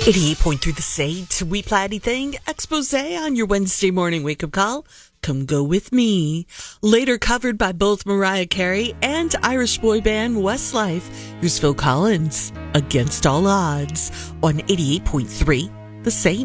88.3 The Saint. We play anything expose on your Wednesday morning wake-up call. Come go with me. Later covered by both Mariah Carey and Irish boy band Westlife. Here's Phil Collins, Against All Odds, on 88.3 The Saint.